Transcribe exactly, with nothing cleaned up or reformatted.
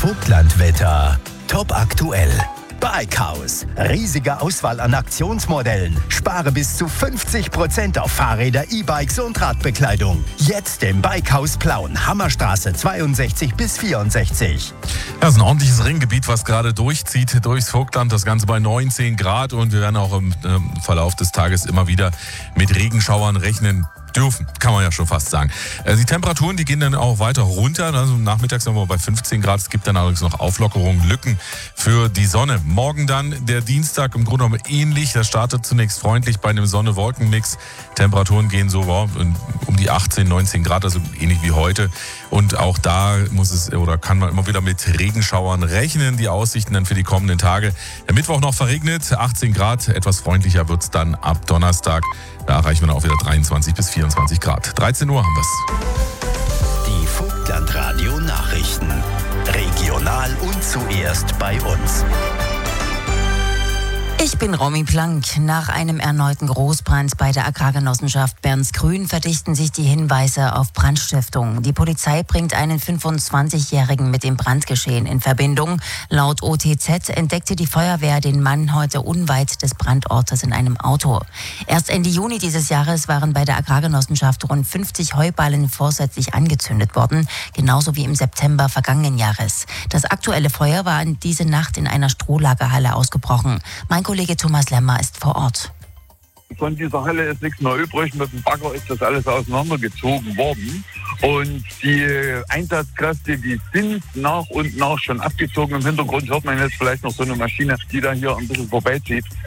Vogtlandwetter. Top aktuell. Bikehaus. Riesige Auswahl an Aktionsmodellen. Spare bis zu fünfzig Prozent auf Fahrräder, E-Bikes und Radbekleidung. Jetzt im Bikehaus Plauen. Hammerstraße zweiundsechzig bis vierundsechzig. Ja, ist ein ordentliches Ringgebiet, was gerade durchzieht durchs Vogtland. Das Ganze bei neunzehn Grad. Und wir werden auch im äh, Verlauf des Tages immer wieder mit Regenschauern rechnen dürfen, kann man ja schon fast sagen. Die Temperaturen, die gehen dann auch weiter runter. Also nachmittags sind wir bei fünfzehn Grad. Es gibt dann allerdings noch Auflockerungen, Lücken für die Sonne. Morgen dann der Dienstag im Grunde genommen ähnlich. Das startet zunächst freundlich bei einem Sonne-Wolken-Mix. Temperaturen gehen so wow, um die achtzehn, neunzehn Grad, also ähnlich wie heute. Und auch da muss es oder kann man immer wieder mit Regenschauern rechnen. Die Aussichten dann für die kommenden Tage. Der Mittwoch noch verregnet, achtzehn Grad. Etwas freundlicher wird es dann ab Donnerstag. Da erreichen wir dann auch wieder dreiundzwanzig bis vierundzwanzig Grad. dreizehn Uhr haben wir es. Die Vogtlandradio Nachrichten. Regional und zuerst bei uns. Ich bin Romy Plank. Nach einem erneuten Großbrand bei der Agrargenossenschaft Bernsgrün verdichten sich die Hinweise auf Brandstiftung. Die Polizei bringt einen fünfundzwanzigjährigen mit dem Brandgeschehen in Verbindung. Laut O T Z entdeckte die Feuerwehr den Mann heute unweit des Brandortes in einem Auto. Erst Ende Juni dieses Jahres waren bei der Agrargenossenschaft rund fünfzig Heuballen vorsätzlich angezündet worden, genauso wie im September vergangenen Jahres. Das aktuelle Feuer war diese Nacht in einer Strohlagerhalle ausgebrochen. Mein Kollege Thomas Lemmer ist vor Ort. Von dieser Halle ist nichts mehr übrig. Mit dem Bagger ist das alles auseinandergezogen worden. Und die Einsatzkräfte, die sind nach und nach schon abgezogen. Im Hintergrund hört man jetzt vielleicht noch so eine Maschine, die da hier ein bisschen vorbeizieht.